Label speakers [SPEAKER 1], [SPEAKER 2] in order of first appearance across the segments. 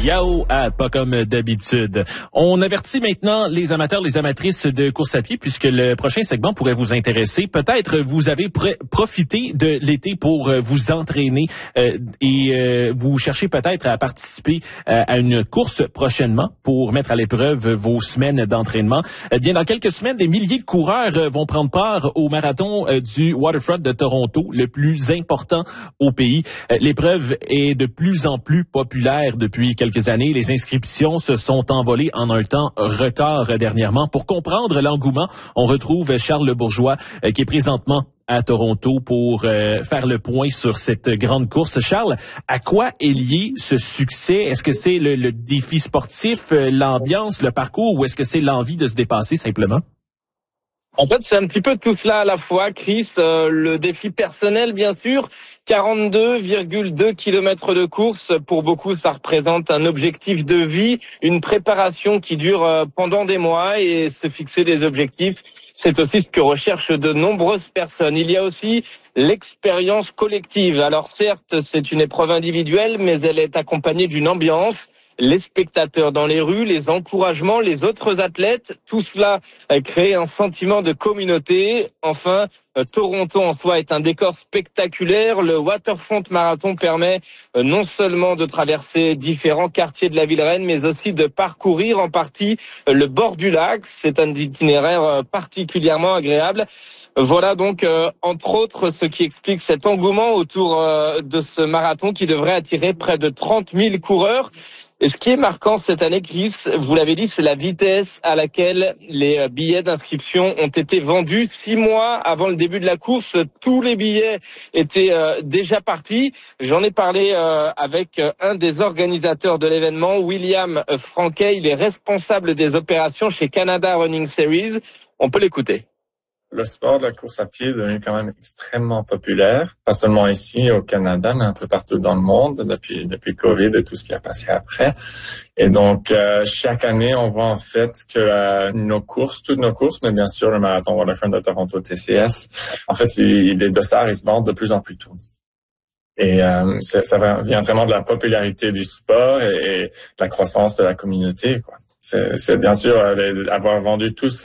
[SPEAKER 1] Yao, pas comme d'habitude. On avertit maintenant les amateurs, les amatrices de course à pied puisque le prochain segment pourrait vous intéresser. Peut-être vous avez profité de l'été pour vous entraîner et vous cherchez peut-être à participer à une course prochainement pour mettre à l'épreuve vos semaines d'entraînement. Bien, dans quelques semaines, des milliers de coureurs vont prendre part au marathon du Waterfront de Toronto, le plus important au pays. L'épreuve est de plus en plus populaire depuis quelques années. Les inscriptions se sont envolées en un temps record dernièrement. Pour comprendre l'engouement, on retrouve Charles Le Bourgeois qui est présentement à Toronto pour faire le point sur cette grande course. Charles, à quoi est lié ce succès? Est-ce que c'est le défi sportif, l'ambiance, le parcours, ou est-ce que c'est l'envie de se dépasser simplement?
[SPEAKER 2] En fait, c'est un petit peu tout cela à la fois, Chris. Le défi personnel, bien sûr. 42,2 kilomètres de course. Pour beaucoup, ça représente un objectif de vie, une préparation qui dure pendant des mois, et se fixer des objectifs, c'est aussi ce que recherchent de nombreuses personnes. Il y a aussi l'expérience collective. Alors certes, c'est une épreuve individuelle, mais elle est accompagnée d'une ambiance. Les spectateurs dans les rues, les encouragements, les autres athlètes, tout cela crée un sentiment de communauté. Enfin, Toronto en soi est un décor spectaculaire. Le Waterfront Marathon permet non seulement de traverser différents quartiers de la ville reine, mais aussi de parcourir en partie le bord du lac. C'est un itinéraire particulièrement agréable. Voilà donc, entre autres, ce qui explique cet engouement autour de ce marathon qui devrait attirer près de 30 000 coureurs. Et ce qui est marquant cette année, Chris, vous l'avez dit, c'est la vitesse à laquelle les billets d'inscription ont été vendus. 6 mois avant le début de la course, tous les billets étaient déjà partis. J'en ai parlé avec un des organisateurs de l'événement, William Franquet. Il est responsable des opérations chez Canada Running Series. On peut l'écouter.
[SPEAKER 3] Le sport de la course à pied est devenu quand même extrêmement populaire, pas seulement ici au Canada, mais un peu partout dans le monde depuis Covid et tout ce qui a passé après. Et donc, chaque année, on voit en fait que toutes nos courses, mais bien sûr le marathon Waterfront de Toronto TCS, en fait, les dossards, ils se vendent de plus en plus tôt. Et ça vient vraiment de la popularité du sport et de la croissance de la communauté, quoi. C'est bien sûr avoir vendu tous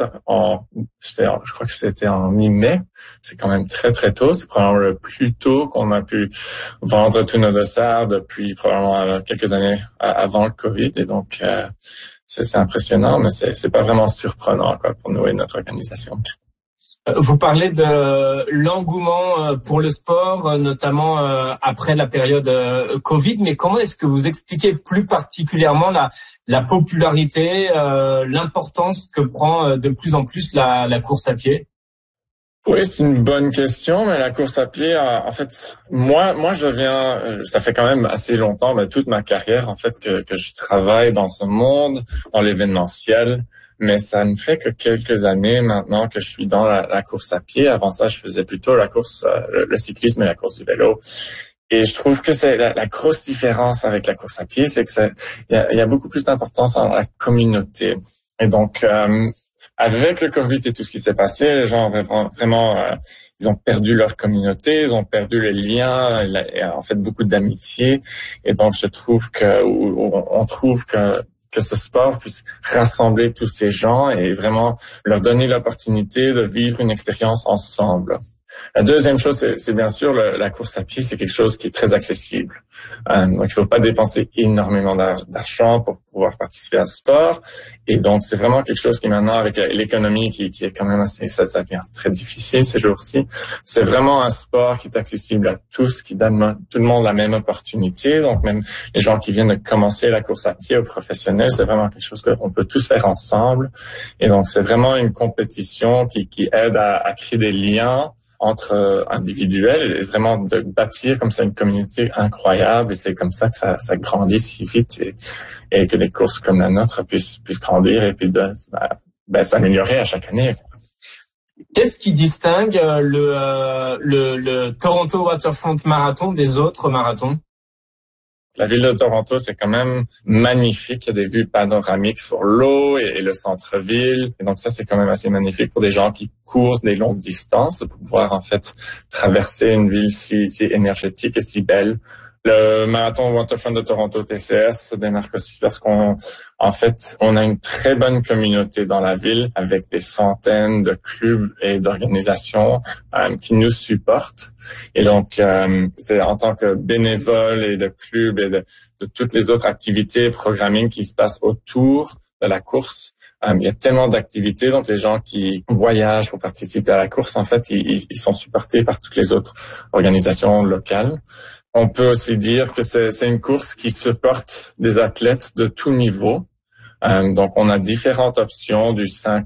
[SPEAKER 3] je crois que c'était en mi-mai. C'est quand même très très tôt. C'est probablement le plus tôt qu'on a pu vendre tous nos dossards depuis probablement quelques années avant le Covid. Et donc c'est impressionnant, mais c'est pas vraiment surprenant, quoi, pour nous et notre organisation.
[SPEAKER 4] Vous parlez de l'engouement pour le sport, notamment après la période Covid, mais comment est-ce que vous expliquez plus particulièrement la popularité, l'importance que prend de plus en plus la course à pied?
[SPEAKER 3] Oui, c'est une bonne question, mais la course à pied, en fait, moi, ça fait quand même assez longtemps, toute ma carrière, en fait, que je travaille dans ce monde, dans l'événementiel. Mais ça ne fait que quelques années maintenant que je suis dans la course à pied. Avant ça, je faisais plutôt la course, le cyclisme et la course du vélo. Et je trouve que c'est la grosse différence avec la course à pied, c'est que il y a beaucoup plus d'importance dans la communauté. Et donc, avec le Covid et tout ce qui s'est passé, les gens vraiment, ils ont perdu leur communauté, ils ont perdu les liens, et en fait beaucoup d'amitié. Et donc, on trouve que ce sport puisse rassembler tous ces gens et vraiment leur donner l'opportunité de vivre une expérience ensemble. La deuxième chose, c'est bien sûr la course à pied, c'est quelque chose qui est très accessible. Donc, il faut pas dépenser énormément d'argent pour pouvoir participer à ce sport. Et donc, c'est vraiment quelque chose qui maintenant, avec l'économie qui est quand même ça devient très difficile ces jours-ci. C'est vraiment un sport qui est accessible à tous, qui donne tout le monde la même opportunité. Donc, même les gens qui viennent de commencer la course à pied aux professionnels, c'est vraiment quelque chose qu'on peut tous faire ensemble. Et donc, c'est vraiment une compétition qui aide à créer des liens entre individuels et vraiment de bâtir comme ça une communauté incroyable, et c'est comme ça que ça grandit si vite et que les courses comme la nôtre puissent grandir et puis s'améliorer à chaque année.
[SPEAKER 4] Qu'est-ce qui distingue le Toronto Waterfront Marathon des autres marathons?
[SPEAKER 3] La ville de Toronto, c'est quand même magnifique. Il y a des vues panoramiques sur l'eau et le centre-ville. Et donc ça, c'est quand même assez magnifique pour des gens qui courent des longues distances, de pouvoir en fait traverser une ville si énergétique et si belle Le marathon Waterfront de Toronto TCS se démarque aussi parce on a une très bonne communauté dans la ville avec des centaines de clubs et d'organisations qui nous supportent. Et donc, c'est en tant que bénévole et de clubs et de toutes les autres activités, programming qui se passent autour de la course. Il y a tellement d'activités, donc les gens qui voyagent pour participer à la course, en fait, ils sont supportés par toutes les autres organisations locales. On peut aussi dire que c'est une course qui supporte des athlètes de tout niveau. Donc, on a différentes options du 5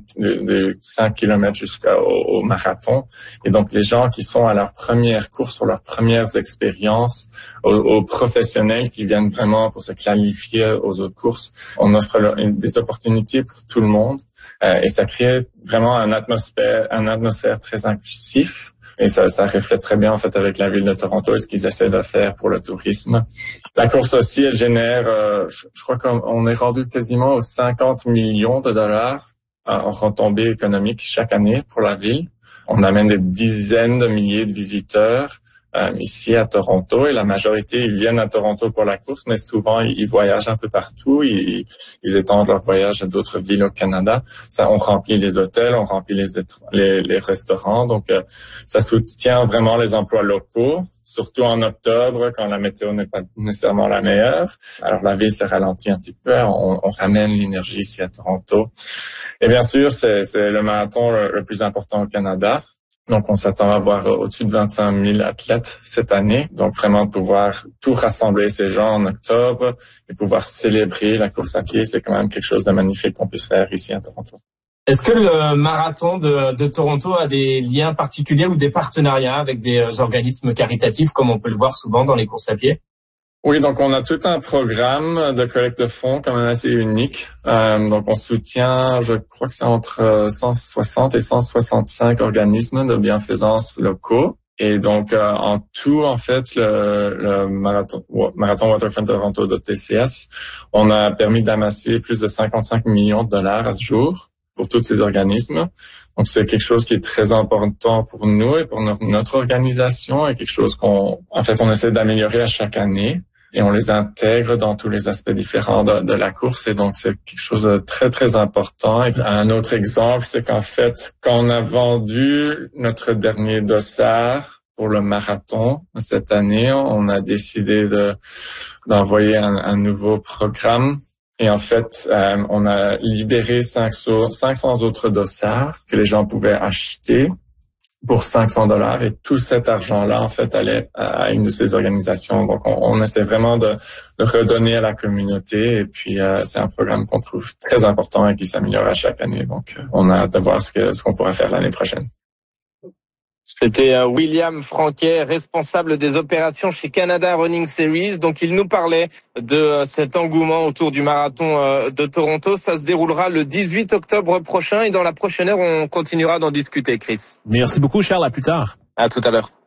[SPEAKER 3] km jusqu'au marathon. Et donc, les gens qui sont à leur première course ou leurs premières expériences, aux professionnels qui viennent vraiment pour se qualifier aux autres courses, on offre des opportunités pour tout le monde. Et ça crée vraiment une atmosphère très inclusive. Et ça reflète très bien, en fait, avec la ville de Toronto et ce qu'ils essaient de faire pour le tourisme. La course aussi, elle génère, je crois qu'on est rendu quasiment aux 50 millions de dollars en retombées économiques chaque année pour la ville. On amène des dizaines de milliers de visiteurs ici à Toronto et la majorité, ils viennent à Toronto pour la course, mais souvent, ils voyagent un peu partout. Ils étendent leur voyage à d'autres villes au Canada. On remplit les hôtels, on remplit les restaurants. Donc, ça soutient vraiment les emplois locaux, surtout en octobre, quand la météo n'est pas nécessairement la meilleure. Alors, la ville se ralentit un petit peu. On ramène l'énergie ici à Toronto. Et bien sûr, c'est le marathon le plus important au Canada. Donc, on s'attend à avoir au-dessus de 25 000 athlètes cette année. Donc, vraiment pouvoir tout rassembler ces gens en octobre et pouvoir célébrer la course à pied, c'est quand même quelque chose de magnifique qu'on puisse faire ici à Toronto.
[SPEAKER 4] Est-ce que le marathon de Toronto a des liens particuliers ou des partenariats avec des organismes caritatifs, comme on peut le voir souvent dans les courses à pied?
[SPEAKER 3] Oui, donc on a tout un programme de collecte de fonds quand même assez unique. Donc on soutient, je crois que c'est entre 160 et 165 organismes de bienfaisance locaux. Et donc en tout, en fait, le marathon Waterfront Toronto de TCS, on a permis d'amasser plus de 55 millions de dollars à ce jour pour tous ces organismes. Donc, c'est quelque chose qui est très important pour nous et pour notre organisation et quelque chose on essaie d'améliorer à chaque année. Et on les intègre dans tous les aspects différents de la course. Et donc, c'est quelque chose de très, très important. Et un autre exemple, c'est qu'en fait, quand on a vendu notre dernier dossard pour le marathon cette année, on a décidé d'envoyer un nouveau programme. Et en fait, on a libéré 500 autres dossards que les gens pouvaient acheter pour $500 et tout cet argent-là, en fait, allait à une de ces organisations. Donc, on essaie vraiment de redonner à la communauté et puis c'est un programme qu'on trouve très important et qui s'améliore à chaque année. Donc, on a hâte de voir ce qu'on pourra faire l'année prochaine.
[SPEAKER 2] C'était William Franquet, responsable des opérations chez Canada Running Series. Donc, il nous parlait de cet engouement autour du marathon de Toronto. Ça se déroulera le 18 octobre prochain et dans la prochaine heure, on continuera d'en discuter, Chris.
[SPEAKER 1] Merci beaucoup, Charles. À plus tard.
[SPEAKER 2] À tout à l'heure.